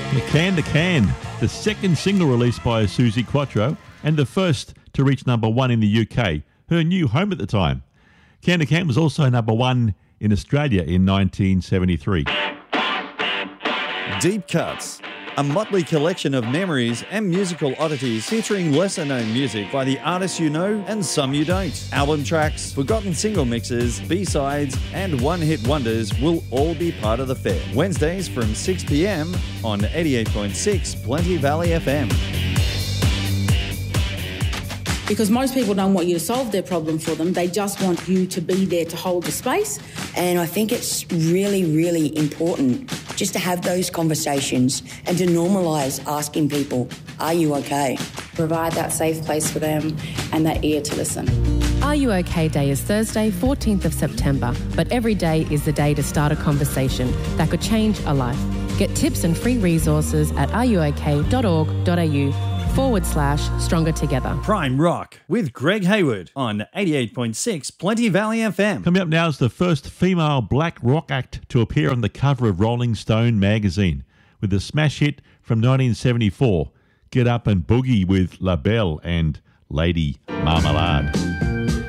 Can to Can, the second single released by Suzi Quatro and the first to reach number one in the UK, her new home at the time. Can to Can was also number one in Australia in 1973. Deep Cuts, a motley collection of memories and musical oddities featuring lesser-known music by the artists you know and some you don't. Album tracks, forgotten single mixes, B-sides and one-hit wonders will all be part of the fair. Wednesdays from 6 p.m. on 88.6 Plenty Valley FM. Because most people don't want you to solve their problem for them. They just want you to be there to hold the space. And I think it's really, really important just to have those conversations and to normalise asking people, are you okay? Provide that safe place for them and that ear to listen. Are You OK Day is Thursday, 14th of September, but every day is the day to start a conversation that could change a life. Get tips and free resources at ruok.org.au/Stronger Together. Prime Rock with Greg Hayward on 88.6 Plenty Valley FM. Coming up now is the first female black rock act to appear on the cover of Rolling Stone magazine with the smash hit from 1974, Get Up and Boogie with La Belle and Lady Marmalade.